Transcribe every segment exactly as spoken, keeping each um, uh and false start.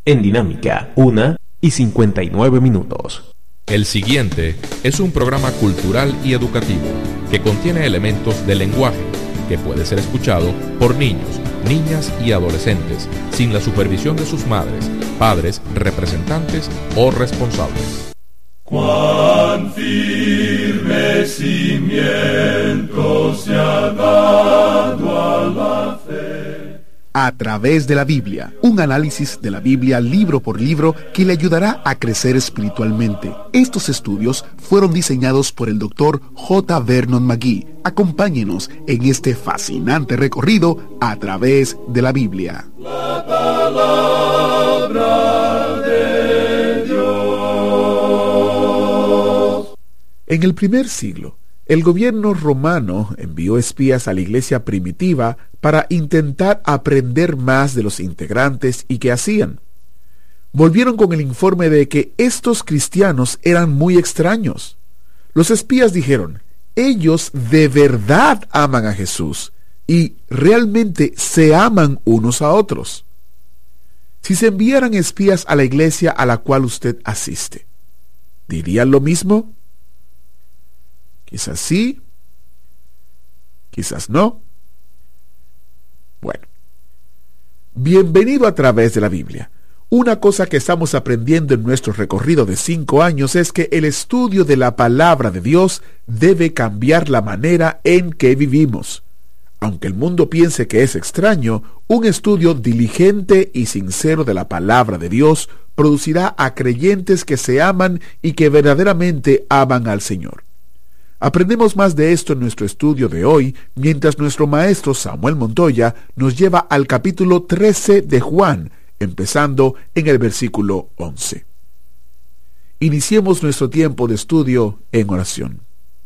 En Dinámica, una y cincuenta y nueve minutos. El siguiente es un programa cultural y educativo que contiene elementos de lenguaje que puede ser escuchado por niños, niñas y adolescentes sin la supervisión de sus madres, padres, representantes o responsables. Cuán firme cimiento se ha dado a la fe. A través de la Biblia, un análisis de la Biblia libro por libro que le ayudará a crecer espiritualmente. Estos estudios fueron diseñados por el doctor J. Vernon McGee. Acompáñenos en este fascinante recorrido a través de la Biblia. La palabra de Dios. En el primer siglo, el gobierno romano envió espías a la iglesia primitiva para intentar aprender más de los integrantes y qué hacían. Volvieron con el informe de que estos cristianos eran muy extraños. Los espías dijeron, ellos de verdad aman a Jesús y realmente se aman unos a otros. Si se enviaran espías a la iglesia a la cual usted asiste, ¿dirían lo mismo? Quizás sí, quizás no. Bueno, bienvenido a través de la Biblia. Una cosa que estamos aprendiendo en nuestro recorrido de cinco años es que el estudio de la palabra de Dios debe cambiar la manera en que vivimos. Aunque el mundo piense que es extraño, un estudio diligente y sincero de la palabra de Dios producirá a creyentes que se aman y que verdaderamente aman al Señor. Aprendemos más de esto en nuestro estudio de hoy, mientras nuestro maestro Samuel Montoya nos lleva al capítulo trece de Juan, empezando en el versículo once. Iniciemos nuestro tiempo de estudio en oración.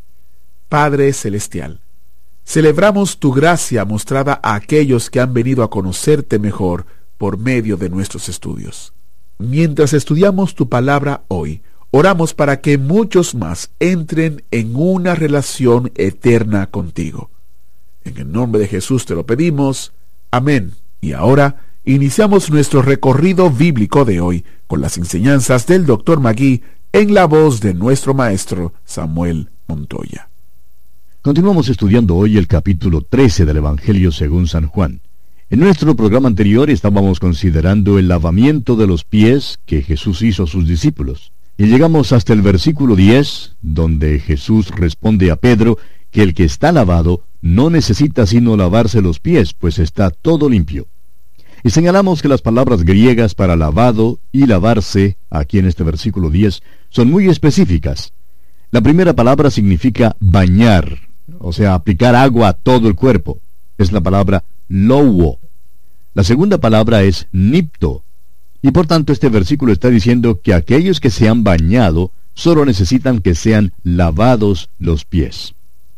Padre Celestial, celebramos tu gracia mostrada a aquellos que han venido a conocerte mejor por medio de nuestros estudios. Mientras estudiamos tu palabra hoy, oramos para que muchos más entren en una relación eterna contigo. En el nombre de Jesús te lo pedimos. Amén. Y ahora iniciamos nuestro recorrido bíblico de hoy con las enseñanzas del doctor McGee en la voz de nuestro maestro Samuel Montoya. Continuamos estudiando hoy el capítulo trece del Evangelio según San Juan. En nuestro programa anterior estábamos considerando el lavamiento de los pies que Jesús hizo a sus discípulos. Y llegamos hasta el versículo diez, donde Jesús responde a Pedro que el que está lavado no necesita sino lavarse los pies, pues está todo limpio. Y señalamos que las palabras griegas para lavado y lavarse, aquí en este versículo diez, son muy específicas. La primera palabra significa bañar, o sea, aplicar agua a todo el cuerpo. Es la palabra louo. La segunda palabra es nipto. Y por tanto este versículo está diciendo que aquellos que se han bañado solo necesitan que sean lavados los pies.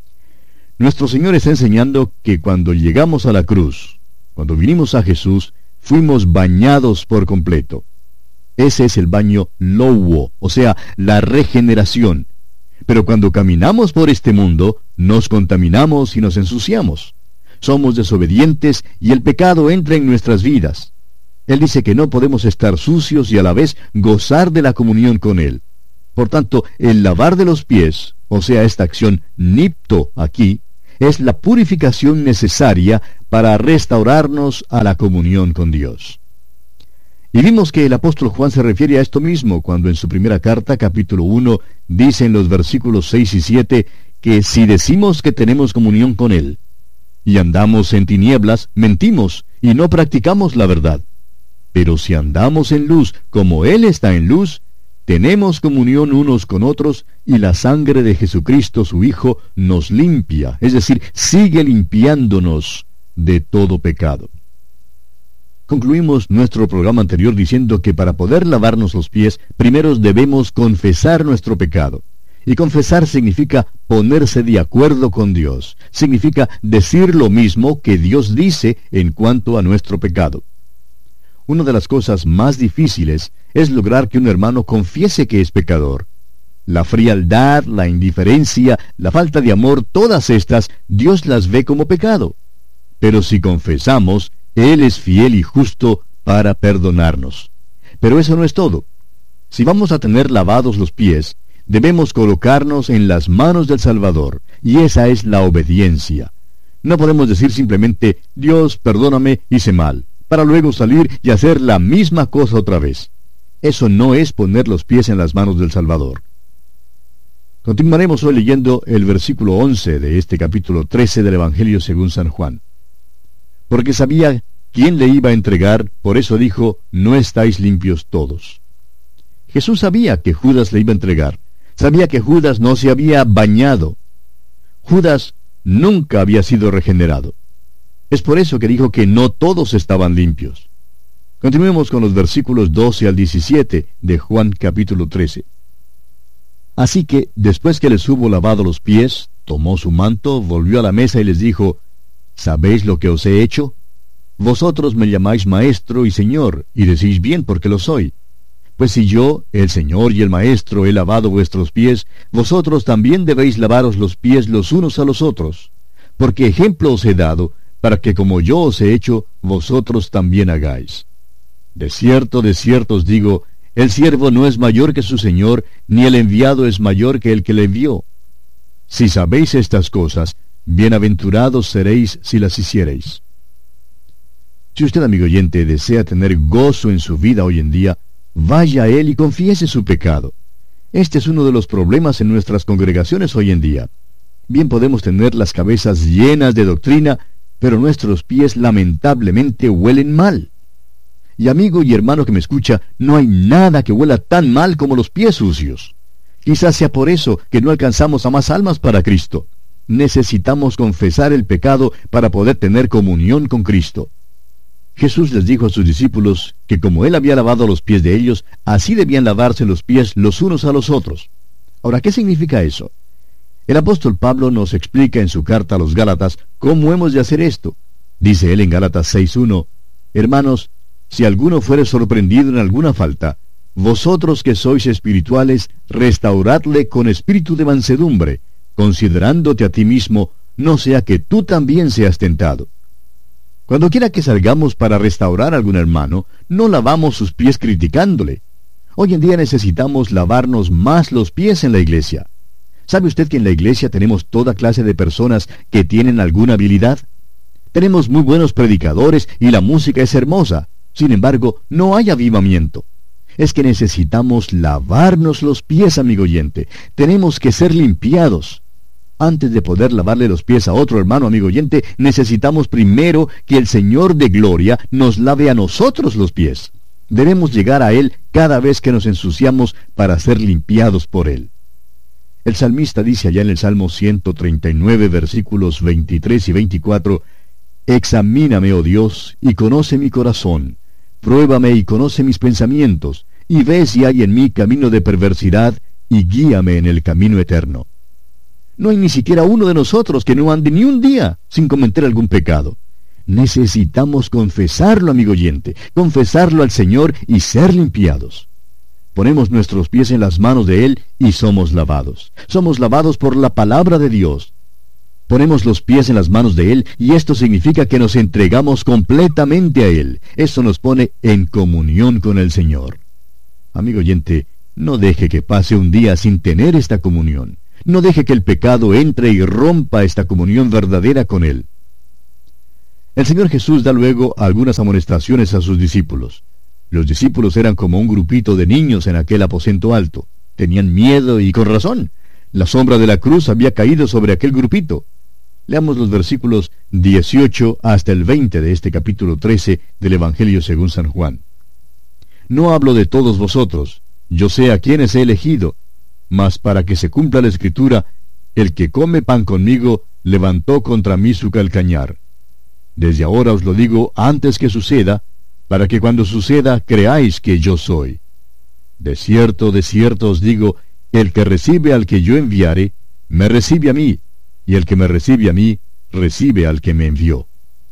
Nuestro Señor está enseñando que cuando llegamos a la cruz, cuando vinimos a Jesús, fuimos bañados por completo. Ese es el baño louo, o sea, la regeneración. Pero cuando caminamos por este mundo, nos contaminamos y nos ensuciamos. Somos desobedientes y el pecado entra en nuestras vidas. Él dice que no podemos estar sucios y a la vez gozar de la comunión con Él. Por tanto, el lavar de los pies, o sea, esta acción nipto aquí, es la purificación necesaria para restaurarnos a la comunión con Dios. Y vimos que el apóstol Juan se refiere a esto mismo cuando en su primera carta, capítulo uno, dice en los versículos seis y siete que si decimos que tenemos comunión con Él y andamos en tinieblas, mentimos y no practicamos la verdad. Pero si andamos en luz, como Él está en luz, tenemos comunión unos con otros, y la sangre de Jesucristo, su Hijo, nos limpia, es decir, sigue limpiándonos de todo pecado. Concluimos nuestro programa anterior diciendo que para poder lavarnos los pies, primero debemos confesar nuestro pecado. Y confesar significa ponerse de acuerdo con Dios. Significa decir lo mismo que Dios dice en cuanto a nuestro pecado. Una de las cosas más difíciles es lograr que un hermano confiese que es pecador. La frialdad, la indiferencia, la falta de amor, todas estas, Dios las ve como pecado. Pero si confesamos, Él es fiel y justo para perdonarnos. Pero eso no es todo. Si vamos a tener lavados los pies, debemos colocarnos en las manos del Salvador, y esa es la obediencia. No podemos decir simplemente, Dios, perdóname, hice mal, para luego salir y hacer la misma cosa otra vez. Eso no es poner los pies en las manos del Salvador. Continuaremos hoy leyendo el versículo once de este capítulo trece del Evangelio según San Juan. Porque sabía quién le iba a entregar, por eso dijo, no estáis limpios todos. Jesús sabía que Judas le iba a entregar. Sabía que Judas no se había bañado. Judas nunca había sido regenerado. Es por eso que dijo que no todos estaban limpios. Continuemos con los versículos doce al diecisiete de Juan capítulo trece. Así que, después que les hubo lavado los pies, tomó su manto, volvió a la mesa y les dijo, ¿sabéis lo que os he hecho? Vosotros me llamáis maestro y señor, y decís bien porque lo soy. Pues si yo, el Señor y el Maestro, he lavado vuestros pies, vosotros también debéis lavaros los pies los unos a los otros. Porque ejemplo os he dado, para que como yo os he hecho, vosotros también hagáis. De cierto, de cierto os digo, el siervo no es mayor que su Señor, ni el enviado es mayor que el que le envió. Si sabéis estas cosas, bienaventurados seréis si las hiciereis. Si usted, amigo oyente, desea tener gozo en su vida hoy en día, vaya a Él y confiese su pecado. Este es uno de los problemas en nuestras congregaciones hoy en día. Bien podemos tener las cabezas llenas de doctrina, pero nuestros pies lamentablemente huelen mal. Y amigo y hermano que me escucha, no hay nada que huela tan mal como los pies sucios. Quizás sea por eso que no alcanzamos a más almas para Cristo. Necesitamos confesar el pecado para poder tener comunión con Cristo. Jesús les dijo a sus discípulos que como Él había lavado los pies de ellos, así debían lavarse los pies los unos a los otros. Ahora, ¿qué significa eso? El apóstol Pablo nos explica en su carta a los Gálatas cómo hemos de hacer esto. Dice él en Gálatas seis uno, Hermanos, si alguno fuere sorprendido en alguna falta, vosotros que sois espirituales, restauradle con espíritu de mansedumbre, considerándote a ti mismo, no sea que tú también seas tentado. Cuando quiera que salgamos para restaurar a algún hermano, no lavamos sus pies criticándole. Hoy en día necesitamos lavarnos más los pies en la iglesia. ¿Sabe usted que en la iglesia tenemos toda clase de personas que tienen alguna habilidad? Tenemos muy buenos predicadores y la música es hermosa. Sin embargo, no hay avivamiento. Es que necesitamos lavarnos los pies, amigo oyente. Tenemos que ser limpiados. Antes de poder lavarle los pies a otro hermano, amigo oyente, necesitamos primero que el Señor de gloria nos lave a nosotros los pies. Debemos llegar a Él cada vez que nos ensuciamos para ser limpiados por Él. El salmista dice allá en el Salmo ciento treinta y nueve, versículos veintitrés y veinticuatro, Examíname, oh Dios, y conoce mi corazón. Pruébame y conoce mis pensamientos, y ve si hay en mí camino de perversidad, y guíame en el camino eterno. No hay ni siquiera uno de nosotros que no ande ni un día sin cometer algún pecado. Necesitamos confesarlo, amigo oyente, confesarlo al Señor y ser limpiados. Ponemos nuestros pies en las manos de Él y somos lavados. Somos lavados por la palabra de Dios. Ponemos los pies en las manos de Él y esto significa que nos entregamos completamente a Él. Eso nos pone en comunión con el Señor. Amigo oyente, no deje que pase un día sin tener esta comunión. No deje que el pecado entre y rompa esta comunión verdadera con Él. El Señor Jesús da luego algunas amonestaciones a sus discípulos. Los discípulos eran como un grupito de niños en aquel aposento alto. Tenían miedo y con razón. La sombra de la cruz había caído sobre aquel grupito. Leamos los versículos dieciocho hasta el veinte de este capítulo trece del Evangelio según San Juan. No hablo de todos vosotros, yo sé a quienes he elegido, mas para que se cumpla la Escritura, el que come pan conmigo levantó contra mí su calcañar. Desde ahora os lo digo antes que suceda, para que cuando suceda creáis que yo soy. De cierto, de cierto os digo, el que recibe al que yo enviare, me recibe a mí, y el que me recibe a mí, recibe al que me envió.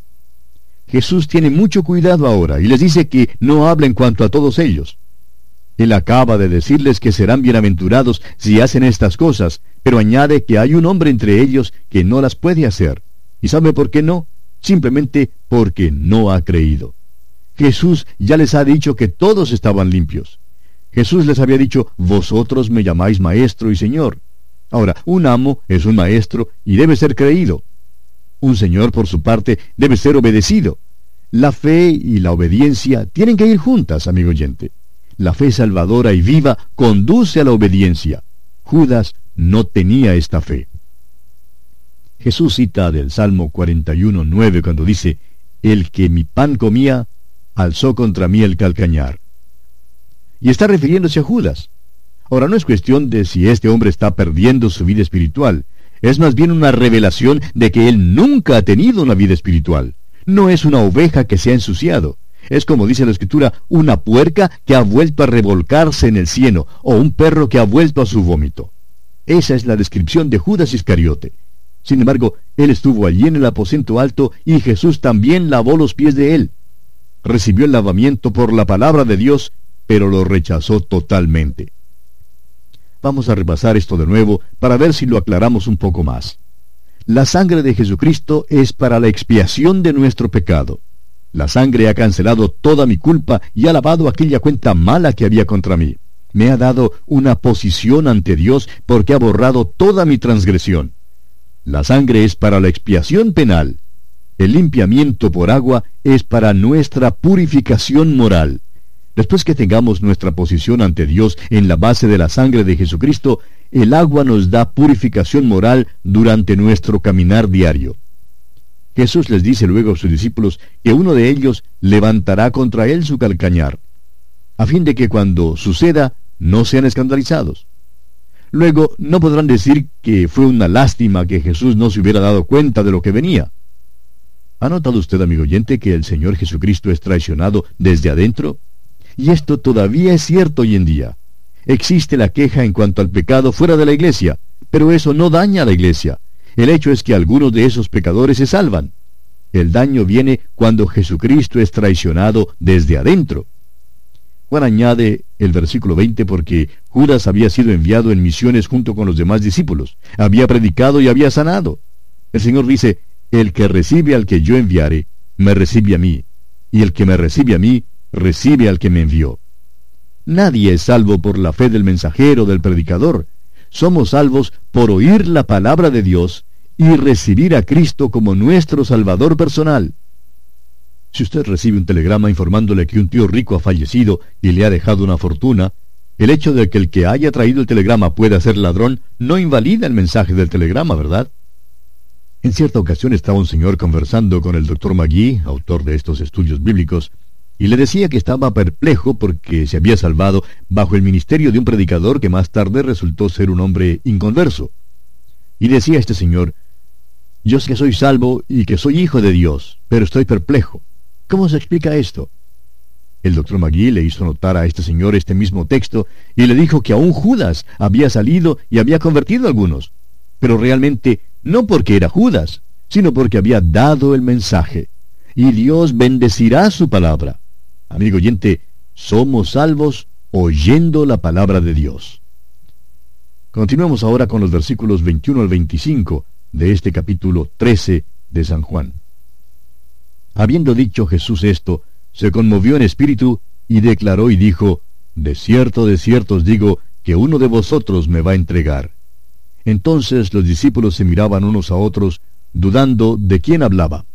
Jesús tiene mucho cuidado ahora, y les dice que no habla en cuanto a todos ellos. Él acaba de decirles que serán bienaventurados si hacen estas cosas, pero añade que hay un hombre entre ellos que no las puede hacer. ¿Y sabe por qué no? Simplemente porque no ha creído. Jesús ya les ha dicho que todos estaban limpios. Jesús les había dicho, vosotros me llamáis maestro y señor. Ahora, un amo es un maestro y debe ser creído. Un señor, por su parte, debe ser obedecido. La fe y la obediencia tienen que ir juntas, amigo oyente. La fe salvadora y viva conduce a la obediencia. Judas no tenía esta fe. Jesús cita del Salmo cuarenta y uno, nueve cuando dice, el que mi pan comía, alzó contra mí el calcañar. Y está refiriéndose a Judas. Ahora, no es cuestión de si este hombre está perdiendo su vida espiritual. Es más bien una revelación de que él nunca ha tenido una vida espiritual. No es una oveja que se ha ensuciado. Es, como dice la Escritura, una puerca que ha vuelto a revolcarse en el cieno, o un perro que ha vuelto a su vómito. Esa es la descripción de Judas Iscariote. Sin embargo, él estuvo allí en el aposento alto y Jesús también lavó los pies de él. Recibió el lavamiento por la palabra de Dios, pero lo rechazó totalmente. Vamos a repasar esto de nuevo para ver si lo aclaramos un poco más. La sangre de Jesucristo es para la expiación de nuestro pecado. La sangre ha cancelado toda mi culpa y ha lavado aquella cuenta mala que había contra mí. Me ha dado una posición ante Dios porque ha borrado toda mi transgresión. La sangre es para la expiación penal. El limpiamiento por agua es para nuestra purificación moral. Después que tengamos nuestra posición ante Dios en la base de la sangre de Jesucristo, el agua nos da purificación moral durante nuestro caminar diario. Jesús les dice luego a sus discípulos que uno de ellos levantará contra él su calcañar, a fin de que cuando suceda no sean escandalizados. Luego no podrán decir que fue una lástima que Jesús no se hubiera dado cuenta de lo que venía. ¿Ha notado usted, amigo oyente, que el Señor Jesucristo es traicionado desde adentro? Y esto todavía es cierto hoy en día. Existe la queja en cuanto al pecado fuera de la iglesia, pero eso no daña a la iglesia. El hecho es que algunos de esos pecadores se salvan. El daño viene cuando Jesucristo es traicionado desde adentro. Juan añade el versículo veinte porque Judas había sido enviado en misiones junto con los demás discípulos. Había predicado y había sanado. El Señor dice, el que recibe al que yo enviare, me recibe a mí, y el que me recibe a mí, recibe al que me envió. Nadie es salvo por la fe del mensajero, del predicador. Somos salvos por oír la palabra de Dios y recibir a Cristo como nuestro Salvador personal. Si usted recibe un telegrama informándole que un tío rico ha fallecido y le ha dejado una fortuna, el hecho de que el que haya traído el telegrama pueda ser ladrón no invalida el mensaje del telegrama, ¿verdad? En cierta ocasión estaba un señor conversando con el doctor Magui, autor de estos estudios bíblicos, y le decía que estaba perplejo porque se había salvado bajo el ministerio de un predicador que más tarde resultó ser un hombre inconverso. Y decía este señor, yo sé que soy salvo y que soy hijo de Dios, pero estoy perplejo. ¿Cómo se explica esto? El doctor Magui le hizo notar a este señor este mismo texto y le dijo que aún Judas había salido y había convertido a algunos, pero realmente no porque era Judas, sino porque había dado el mensaje. Y Dios bendecirá su palabra. Amigo oyente, somos salvos oyendo la palabra de Dios. Continuamos ahora con los versículos veintiuno al veinticinco de este capítulo trece de San Juan. Habiendo dicho Jesús esto, se conmovió en espíritu y declaró y dijo, de cierto, de cierto os digo, que uno de vosotros me va a entregar. Entonces los discípulos se miraban unos a otros, dudando de quién hablaba.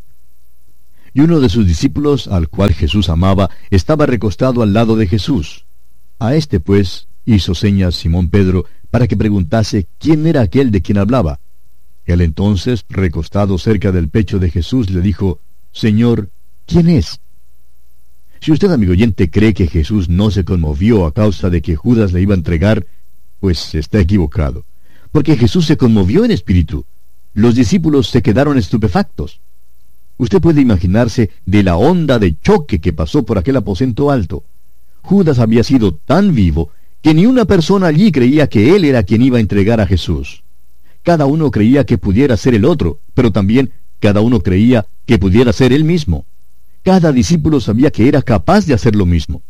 Y uno de sus discípulos, al cual Jesús amaba, estaba recostado al lado de Jesús. A este, pues, hizo señas Simón Pedro, para que preguntase quién era aquel de quien hablaba. Él entonces, recostado cerca del pecho de Jesús, le dijo, Señor, ¿quién es? Si usted, amigo oyente, cree que Jesús no se conmovió a causa de que Judas le iba a entregar, pues está equivocado. Porque Jesús se conmovió en espíritu. Los discípulos se quedaron estupefactos. Usted puede imaginarse de la onda de choque que pasó por aquel aposento alto. Judas había sido tan vivo que ni una persona allí creía que él era quien iba a entregar a Jesús. Cada uno creía que pudiera ser el otro, pero también cada uno creía que pudiera ser él mismo. Cada discípulo sabía que era capaz de hacer lo mismo.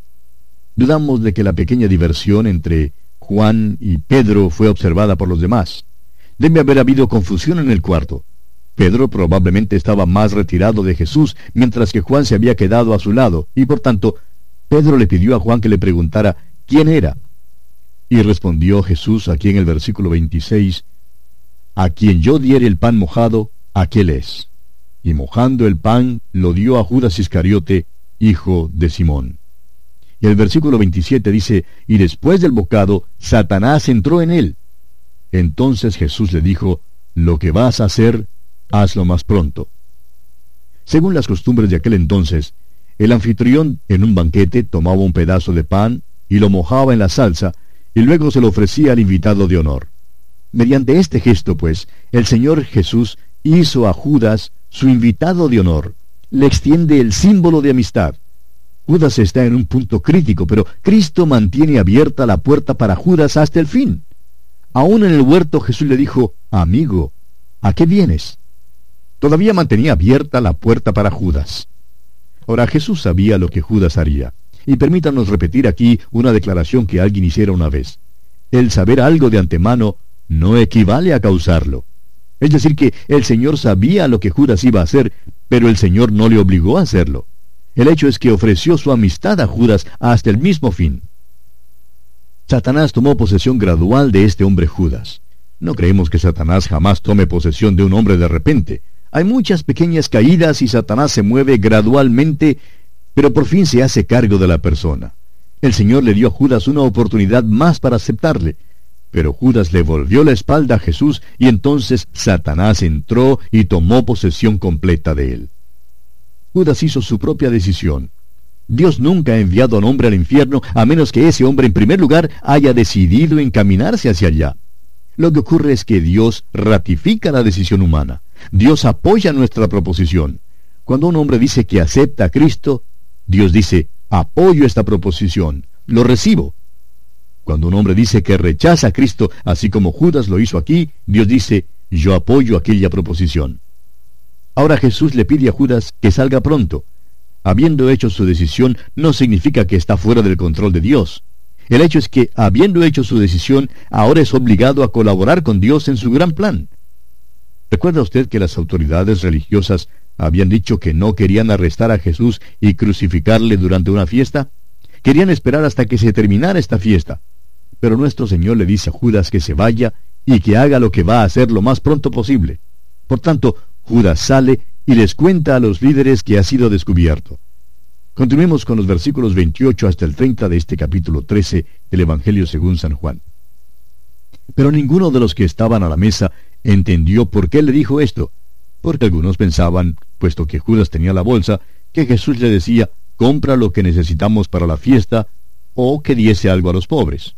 Dudamos de que la pequeña diversión entre Juan y Pedro fue observada por los demás. Debe haber habido confusión en el cuarto. Pedro probablemente estaba más retirado de Jesús, mientras que Juan se había quedado a su lado, y por tanto, Pedro le pidió a Juan que le preguntara quién era. Y respondió Jesús aquí en el versículo veintiséis, a quien yo diere el pan mojado, aquel es. Y mojando el pan, lo dio a Judas Iscariote, hijo de Simón. Y el versículo veintisiete dice, y después del bocado, Satanás entró en él. Entonces Jesús le dijo, lo que vas a hacer, hazlo más pronto. Según las costumbres de aquel entonces, el anfitrión en un banquete tomaba un pedazo de pan y lo mojaba en la salsa, y luego se lo ofrecía al invitado de honor. Mediante este gesto, pues, el Señor Jesús hizo a Judas su invitado de honor. Le extiende el símbolo de amistad. Judas está en un punto crítico, pero Cristo mantiene abierta la puerta para Judas hasta el fin. Aún en el huerto Jesús le dijo, amigo, ¿a qué vienes? Todavía mantenía abierta la puerta para Judas. Ahora Jesús sabía lo que Judas haría. Y permítanos repetir aquí una declaración que alguien hiciera una vez. El saber algo de antemano no equivale a causarlo. Es decir que el Señor sabía lo que Judas iba a hacer, pero el Señor no le obligó a hacerlo. El hecho es que ofreció su amistad a Judas hasta el mismo fin. Satanás tomó posesión gradual de este hombre Judas. No creemos que Satanás jamás tome posesión de un hombre de repente. Hay muchas pequeñas caídas y Satanás se mueve gradualmente, pero por fin se hace cargo de la persona. El Señor le dio a Judas una oportunidad más para aceptarle, pero Judas le volvió la espalda a Jesús y entonces Satanás entró y tomó posesión completa de él. Judas hizo su propia decisión. Dios nunca ha enviado a un hombre al infierno a menos que ese hombre en primer lugar haya decidido encaminarse hacia allá. Lo que ocurre es que Dios ratifica la decisión humana. Dios apoya nuestra proposición. Cuando un hombre dice que acepta a Cristo, Dios dice, apoyo esta proposición, lo recibo. Cuando un hombre dice que rechaza a Cristo, así como Judas lo hizo aquí, Dios dice, yo apoyo aquella proposición. Ahora Jesús le pide a Judas que salga pronto. Habiendo hecho su decisión, no significa que está fuera del control de Dios. El hecho es que, habiendo hecho su decisión, ahora es obligado a colaborar con Dios en su gran plan. ¿Recuerda usted que las autoridades religiosas habían dicho que no querían arrestar a Jesús y crucificarle durante una fiesta? Querían esperar hasta que se terminara esta fiesta. Pero nuestro Señor le dice a Judas que se vaya y que haga lo que va a hacer lo más pronto posible. Por tanto, Judas sale y les cuenta a los líderes que ha sido descubierto. Continuemos con los versículos veintiocho hasta el treinta de este capítulo trece del Evangelio según San Juan. Pero ninguno de los que estaban a la mesa entendió por qué le dijo esto, porque algunos pensaban, puesto que Judas tenía la bolsa, que Jesús le decía, compra lo que necesitamos para la fiesta, o que diese algo a los pobres.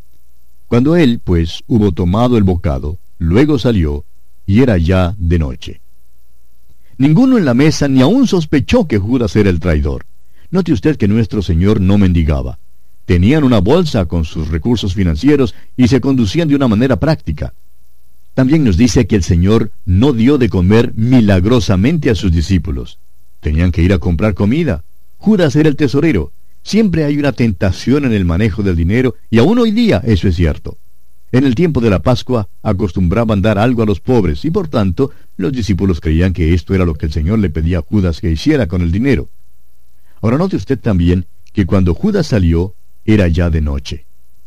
Cuando él, pues, hubo tomado el bocado, luego salió, y era ya de noche. Ninguno en la mesa ni aún sospechó que Judas era el traidor. Note usted que nuestro Señor no mendigaba. Tenían una bolsa con sus recursos financieros y se conducían de una manera práctica. También nos dice que el Señor no dio de comer milagrosamente a sus discípulos. Tenían que ir a comprar comida. Judas era el tesorero. Siempre hay una tentación en el manejo del dinero, y aún hoy día eso es cierto. En el tiempo de la Pascua acostumbraban dar algo a los pobres, y por tanto los discípulos creían que esto era lo que el Señor le pedía a Judas que hiciera con el dinero. Ahora note usted también que cuando Judas salió, era ya de noche.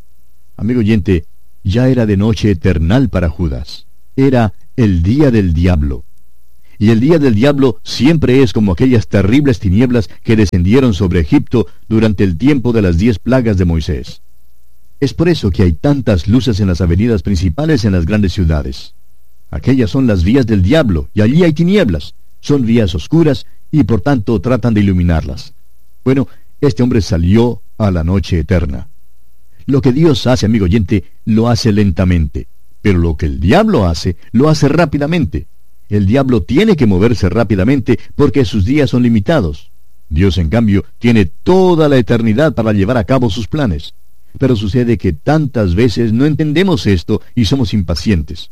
Amigo oyente, ya era de noche eternal para Judas. Era el día del diablo. Y el día del diablo siempre es como aquellas terribles tinieblas que descendieron sobre Egipto durante el tiempo de las diez plagas de Moisés. Es por eso que hay tantas luces en las avenidas principales en las grandes ciudades. Aquellas son las vías del diablo, y allí hay tinieblas. Son vías oscuras, y por tanto tratan de iluminarlas. Bueno, este hombre salió a la noche eterna. Lo que Dios hace, amigo oyente, lo hace lentamente. Pero lo que el diablo hace, lo hace rápidamente. El diablo tiene que moverse rápidamente porque sus días son limitados. Dios, en cambio, tiene toda la eternidad para llevar a cabo sus planes. Pero sucede que tantas veces no entendemos esto y somos impacientes.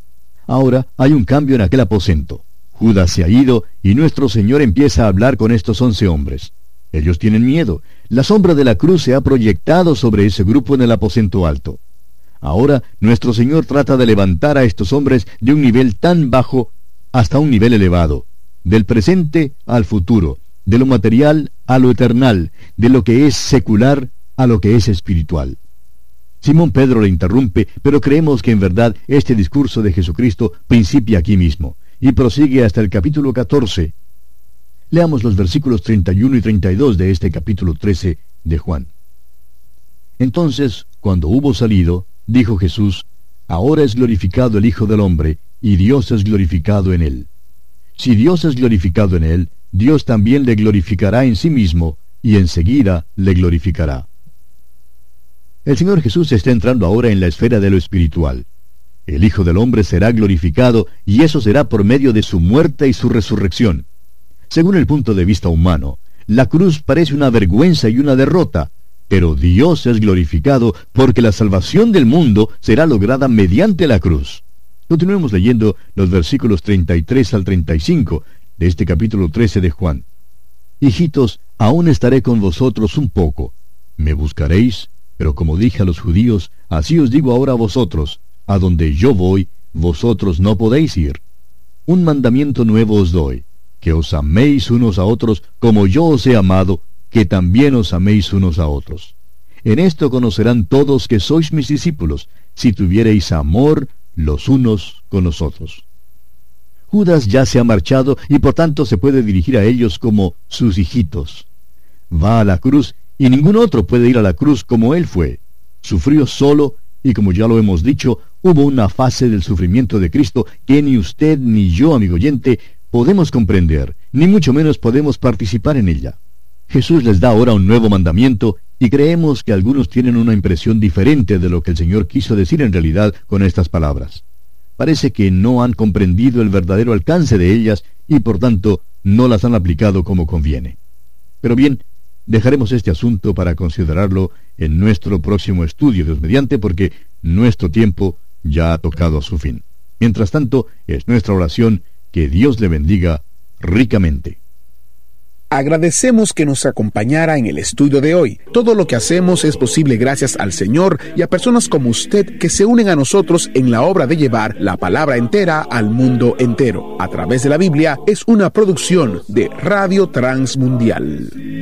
Ahora hay un cambio en aquel aposento. Judas se ha ido y nuestro Señor empieza a hablar con estos once hombres. Ellos tienen miedo. La sombra de la cruz se ha proyectado sobre ese grupo en el aposento alto. Ahora nuestro Señor trata de levantar a estos hombres de un nivel tan bajo hasta un nivel elevado, del presente al futuro, de lo material a lo eternal, de lo que es secular a lo que es espiritual. Simón Pedro le interrumpe, pero creemos que en verdad este discurso de Jesucristo principia aquí mismo, y prosigue hasta el capítulo catorce. Leamos los versículos treinta y uno y treinta y dos de este capítulo trece de Juan. Entonces, cuando hubo salido, dijo Jesús: Ahora es glorificado el Hijo del Hombre, y Dios es glorificado en él. Si Dios es glorificado en él, Dios también le glorificará en sí mismo, y enseguida le glorificará. El Señor Jesús está entrando ahora en la esfera de lo espiritual. El Hijo del Hombre será glorificado, y eso será por medio de su muerte y su resurrección. Según el punto de vista humano, la cruz parece una vergüenza y una derrota, pero Dios es glorificado porque la salvación del mundo será lograda mediante la cruz. Continuemos leyendo los versículos treinta y tres al treinta y cinco de este capítulo trece de Juan. Hijitos, aún estaré con vosotros un poco. Me buscaréis, pero como dije a los judíos, así os digo ahora a vosotros: a donde yo voy, vosotros no podéis ir. Un mandamiento nuevo os doy, que os améis unos a otros como yo os he amado, que también os améis unos a otros. En esto conocerán todos que sois mis discípulos, si tuviereis amor los unos con los otros. Judas ya se ha marchado y por tanto se puede dirigir a ellos como sus hijitos. Va a la cruz y ningún otro puede ir a la cruz como él fue. Sufrió solo y, como ya lo hemos dicho, hubo una fase del sufrimiento de Cristo que ni usted ni yo, amigo oyente, podemos comprender, ni mucho menos podemos participar en ella. Jesús les da ahora un nuevo mandamiento, y creemos que algunos tienen una impresión diferente de lo que el Señor quiso decir en realidad con estas palabras. Parece que no han comprendido el verdadero alcance de ellas, y por tanto no las han aplicado como conviene. Pero bien, dejaremos este asunto para considerarlo en nuestro próximo estudio, Dios mediante, porque nuestro tiempo ya ha tocado a su fin. Mientras tanto, es nuestra oración que Dios le bendiga ricamente. Agradecemos que nos acompañara en el estudio de hoy. Todo lo que hacemos es posible gracias al Señor y a personas como usted que se unen a nosotros en la obra de llevar la palabra entera al mundo entero. A través de la Biblia es una producción de Radio Transmundial.